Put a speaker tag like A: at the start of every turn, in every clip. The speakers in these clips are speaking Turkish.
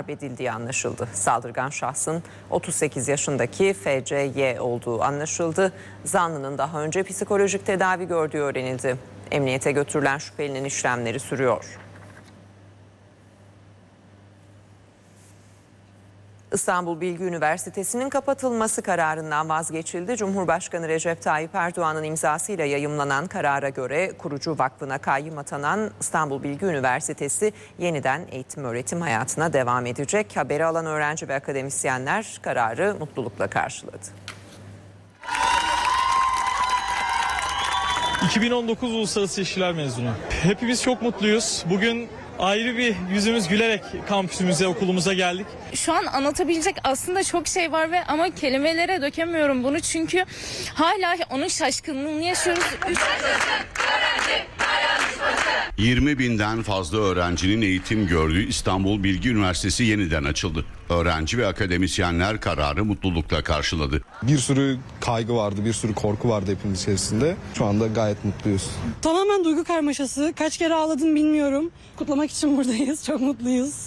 A: kaybedildiği anlaşıldı. Saldırgan şahsın 38 yaşındaki FCY olduğu anlaşıldı. Zanlının daha önce psikolojik tedavi gördüğü öğrenildi. Emniyete götürülen şüphelinin işlemleri sürüyor. İstanbul Bilgi Üniversitesi'nin kapatılması kararından vazgeçildi. Cumhurbaşkanı Recep Tayyip Erdoğan'ın imzasıyla yayımlanan karara göre kurucu vakfına kayyım atanan İstanbul Bilgi Üniversitesi yeniden eğitim öğretim hayatına devam edecek. Haberi alan öğrenci ve akademisyenler kararı mutlulukla karşıladı.
B: 2019 Uluslararası İlişkiler mezunu. Hepimiz çok mutluyuz. Bugün ayrı bir yüzümüz gülerek kampüsümüze, okulumuza geldik.
C: Şu an anlatabilecek aslında çok şey var ama kelimelere dökemiyorum bunu çünkü hala onun şaşkınlığını yaşıyoruz.
D: 20.000'den fazla öğrencinin eğitim gördüğü İstanbul Bilgi Üniversitesi yeniden açıldı. Öğrenci ve akademisyenler kararı mutlulukla karşıladı.
E: Bir sürü kaygı vardı, bir sürü korku vardı hepimiz içerisinde. Şu anda gayet mutluyuz.
F: Tamamen duygu karmaşası. Kaç kere ağladım bilmiyorum. Kutlamak için buradayız. Çok mutluyuz.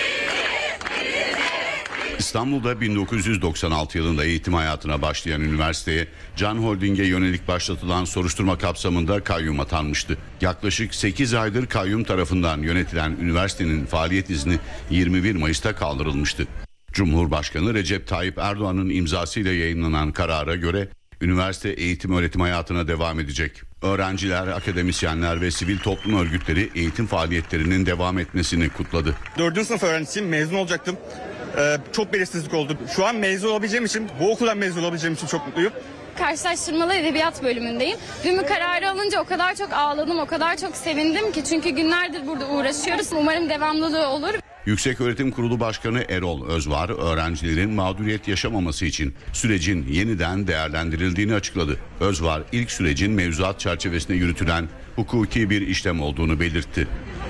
D: İstanbul'da 1996 yılında eğitim hayatına başlayan üniversiteye Can Holding'e yönelik başlatılan soruşturma kapsamında kayyum atanmıştı. Yaklaşık 8 aydır kayyum tarafından yönetilen üniversitenin faaliyet izni 21 Mayıs'ta kaldırılmıştı. Cumhurbaşkanı Recep Tayyip Erdoğan'ın imzasıyla yayınlanan karara göre üniversite eğitim öğretim hayatına devam edecek. Öğrenciler, akademisyenler ve sivil toplum örgütleri eğitim faaliyetlerinin devam etmesini kutladı.
G: 4. sınıf öğrencisiyim, mezun olacaktım. Çok belirsizlik oldu. Şu an mezun olabileceğim için, bu okuldan mezun olabileceğim için çok mutluyum.
C: Karşılaştırmalı edebiyat bölümündeyim. Dün bu kararı alınca o kadar çok ağladım, o kadar çok sevindim ki çünkü günlerdir burada uğraşıyoruz. Umarım devamlılığı olur.
D: Yükseköğretim Kurulu Başkanı Erol Özvar, öğrencilerin mağduriyet yaşamaması için sürecin yeniden değerlendirildiğini açıkladı. Özvar, ilk sürecin mevzuat çerçevesinde yürütülen hukuki bir işlem olduğunu belirtti.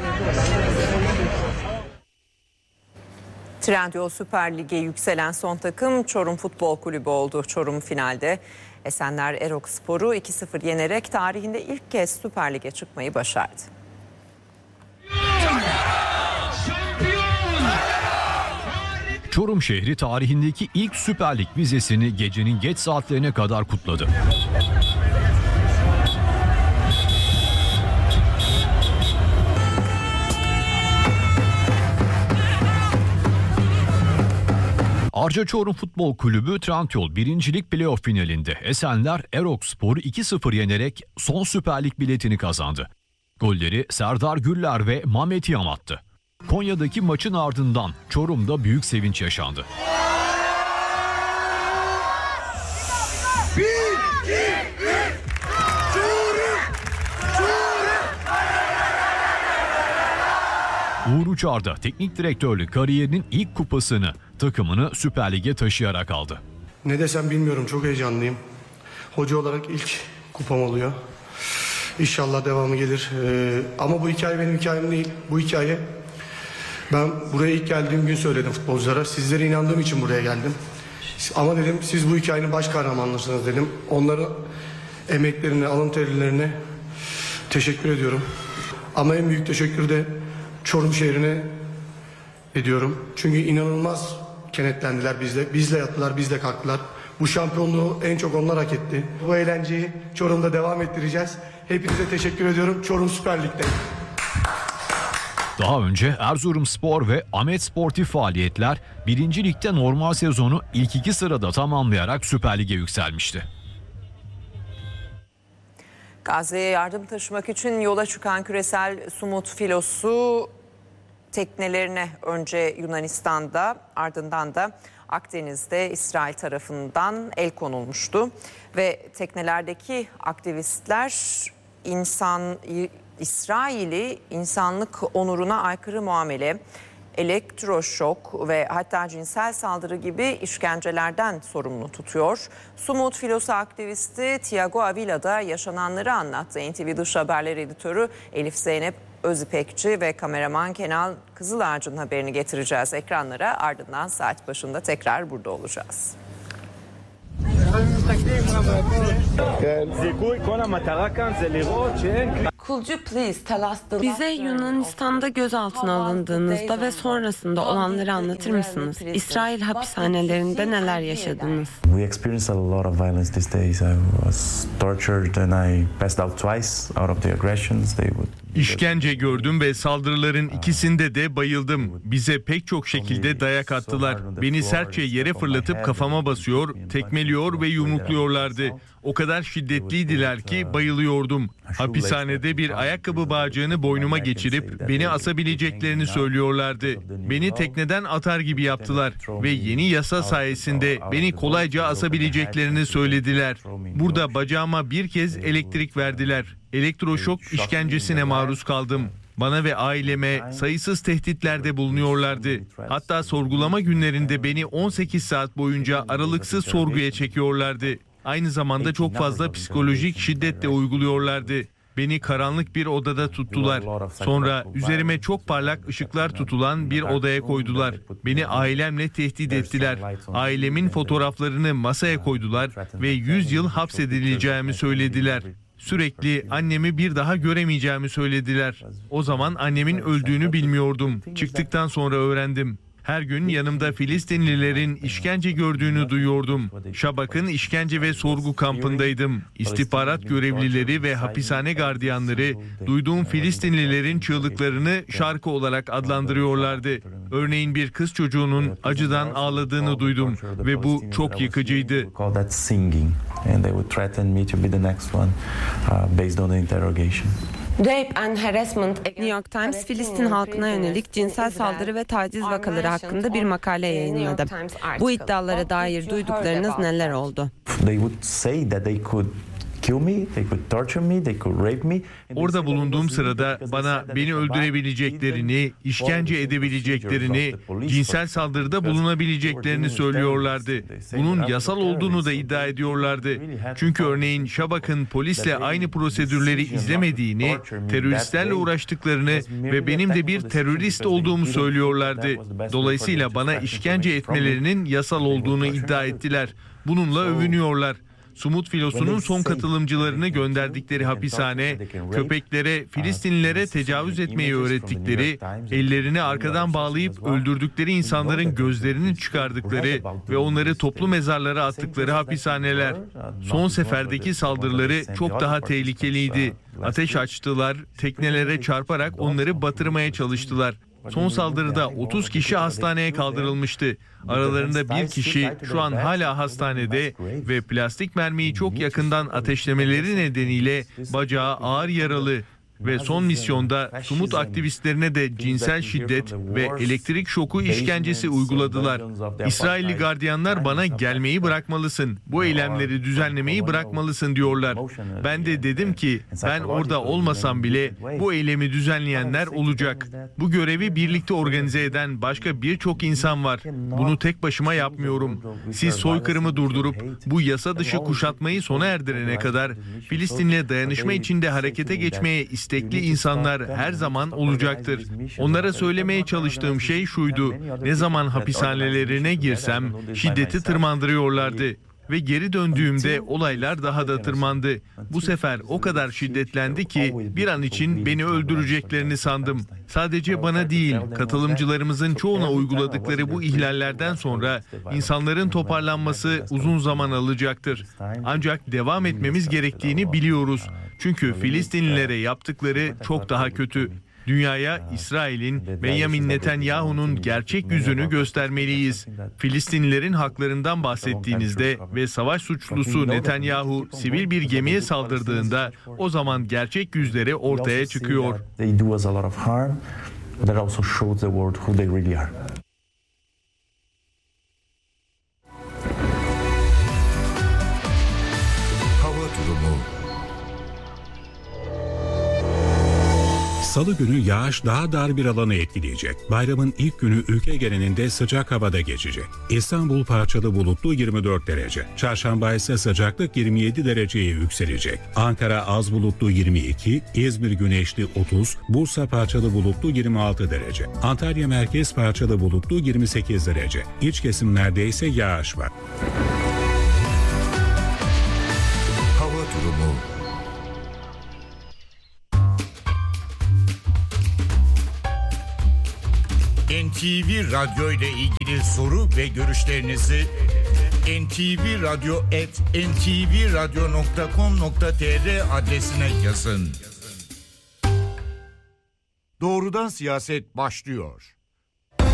A: Trendyol Süper Lig'e yükselen son takım Çorum Futbol Kulübü oldu. Çorum finalde Esenler Erokspor'u 2-0 yenerek tarihinde ilk kez Süper Lig'e çıkmayı başardı.
H: Çorum şehri tarihindeki ilk Süper Lig vizesini gecenin geç saatlerine kadar kutladı. Arca Çorum Futbol Kulübü Trendyol 1. Lig Playoff finalinde Esenler Erokspor'u 2-0 yenerek son Süper Lig biletini kazandı. Golleri Serdar Güller ve Mehmet Yam attı. Konya'daki maçın ardından Çorum'da büyük sevinç yaşandı. Uğur Uçar da teknik direktörlük kariyerinin ilk kupasını, takımını Süper Lig'e taşıyarak aldı.
I: Ne desem bilmiyorum, çok heyecanlıyım. Hoca olarak ilk kupam oluyor. İnşallah devamı gelir. Ama bu hikaye benim hikayem değil. Bu hikaye, ben buraya ilk geldiğim gün söyledim futbolculara. Sizlere inandığım için buraya geldim. Ama dedim siz bu hikayenin baş kahramanlarısınız dedim. Onların emeklerine, alın terilerine teşekkür ediyorum. Ama en büyük teşekkür de Çorum şehrine ediyorum. Çünkü inanılmaz kenetlendiler bizle. Bizle yattılar, bizle kalktılar. Bu şampiyonluğu en çok onlar hak etti. Bu eğlenceyi Çorum'da devam ettireceğiz. Hepinize teşekkür ediyorum. Çorum Süper Lig'de.
H: Daha önce Erzurumspor ve Ahmet Sportif faaliyetler 1. Lig'de normal sezonu ilk 2 sırada tamamlayarak Süper Lig'e yükselmişti.
A: Gazze'ye yardım taşımak için yola çıkan küresel Sumut filosu teknelerine önce Yunanistan'da ardından da Akdeniz'de İsrail tarafından el konulmuştu. Ve teknelerdeki aktivistler İsrail'i insanlık onuruna aykırı muamele, elektroşok ve hatta cinsel saldırı gibi işkencelerden sorumlu tutuyor. Sumut filosu aktivisti Tiago Avila da yaşananları anlattı. NTV Dış Haberler Editörü Elif Zeynep Özipekçi ve kameraman Kenan Kızılağaç'ın haberini getireceğiz ekranlara. Ardından saat başında tekrar burada olacağız.
J: Bize Yunanistan'da gözaltına alındığınızda ve sonrasında olanları anlatır mısınız? İsrail hapishanelerinde neler yaşadınız?
K: We experienced a lot of violence these days. I was tortured and I passed out twice out of the aggressions.
L: İşkence gördüm ve saldırıların ikisinde de bayıldım. Bize pek çok şekilde dayak attılar. Beni sertçe yere fırlatıp kafama basıyor, tekmeliyor ve yumrukluyorlardı. O kadar şiddetliydiler ki bayılıyordum. Hapishanede bir ayakkabı bağcığını boynuma geçirip beni asabileceklerini söylüyorlardı. Beni tekneden atar gibi yaptılar ve yeni yasa sayesinde beni kolayca asabileceklerini söylediler. Burada bacağıma bir kez elektrik verdiler. Elektroşok işkencesine maruz kaldım. Bana ve aileme sayısız tehditlerde bulunuyorlardı. Hatta sorgulama günlerinde beni 18 saat boyunca aralıksız sorguya çekiyorlardı. Aynı zamanda çok fazla psikolojik şiddet de uyguluyorlardı. Beni karanlık bir odada tuttular. Sonra üzerime çok parlak ışıklar tutulan bir odaya koydular. Beni ailemle tehdit ettiler. Ailemin fotoğraflarını masaya koydular ve 100 yıl hapsedileceğimi söylediler. Sürekli annemi bir daha göremeyeceğimi söylediler. O zaman annemin öldüğünü bilmiyordum. Çıktıktan sonra öğrendim. Her gün yanımda Filistinlilerin işkence gördüğünü duyuyordum. Şabak'ın işkence ve sorgu kampındaydım. İstihbarat görevlileri ve hapishane gardiyanları duyduğum Filistinlilerin çığlıklarını şarkı olarak adlandırıyorlardı. Örneğin bir kız çocuğunun acıdan ağladığını duydum ve bu çok yıkıcıydı.
J: New York Times, Filistin halkına yönelik cinsel saldırı ve taciz vakaları hakkında bir makale yayınladı. Bu iddialara dair duyduklarınız neler oldu?
L: Orada bulunduğum sırada bana beni öldürebileceklerini, işkence edebileceklerini, cinsel saldırıda bulunabileceklerini söylüyorlardı. Bunun yasal olduğunu da iddia ediyorlardı. Çünkü örneğin Şabak'ın polisle aynı prosedürleri izlemediğini, teröristlerle uğraştıklarını ve benim de bir terörist olduğumu söylüyorlardı. Dolayısıyla bana işkence etmelerinin yasal olduğunu iddia ettiler. Bununla övünüyorlar. Sumut filosunun son katılımcılarını gönderdikleri hapishane, köpeklere, Filistinlilere tecavüz etmeyi öğrettikleri, ellerini arkadan bağlayıp öldürdükleri insanların gözlerini çıkardıkları ve onları toplu mezarlara attıkları hapishaneler. Son seferdeki saldırıları çok daha tehlikeliydi. Ateş açtılar, teknelere çarparak onları batırmaya çalıştılar. Son saldırıda 30 kişi hastaneye kaldırılmıştı. Aralarında bir kişi şu an hala hastanede ve plastik mermiyi çok yakından ateşlemeleri nedeniyle bacağı ağır yaralı. Ve son misyonda Sumut aktivistlerine de cinsel şiddet ve elektrik şoku işkencesi uyguladılar. İsrailli gardiyanlar bana gelmeyi bırakmalısın, bu eylemleri düzenlemeyi bırakmalısın diyorlar. Ben de dedim ki ben orada olmasam bile bu eylemi düzenleyenler olacak. Bu görevi birlikte organize eden başka birçok insan var. Bunu tek başıma yapmıyorum. Siz soykırımı durdurup bu yasa dışı kuşatmayı sona erdirene kadar Filistin'le dayanışma içinde harekete geçmeye istekli insanlar her zaman olacaktır. Onlara söylemeye çalıştığım şey şuydu: ne zaman hapishanelerine girsem şiddeti tırmandırıyorlardı. Ve geri döndüğümde olaylar daha da tırmandı. Bu sefer o kadar şiddetlendi ki bir an için beni öldüreceklerini sandım. Sadece bana değil, katılımcılarımızın çoğuna uyguladıkları bu ihlallerden sonra insanların toparlanması uzun zaman alacaktır. Ancak devam etmemiz gerektiğini biliyoruz. Çünkü Filistinlilere yaptıkları çok daha kötü. Dünyaya İsrail'in, Benjamin Netanyahu'nun gerçek yüzünü göstermeliyiz. Filistinlilerin haklarından bahsettiğinizde ve savaş suçlusu Netanyahu sivil bir gemiye saldırdığında o zaman gerçek yüzleri ortaya çıkıyor.
M: Salı günü yağış daha dar bir alanı etkileyecek. Bayramın ilk günü ülke genelinde sıcak havada geçecek. İstanbul parçalı bulutlu 24 derece. Çarşamba ise sıcaklık 27 dereceye yükselecek. Ankara az bulutlu 22, İzmir güneşli 30, Bursa parçalı bulutlu 26 derece. Antalya merkez parçalı bulutlu 28 derece. İç kesimlerde ise yağış var.
N: Hava durumu. NTV Radyo ile ilgili soru ve görüşlerinizi ntvradio@ntvradio.com.tr adresine yazın. Doğrudan Siyaset başlıyor.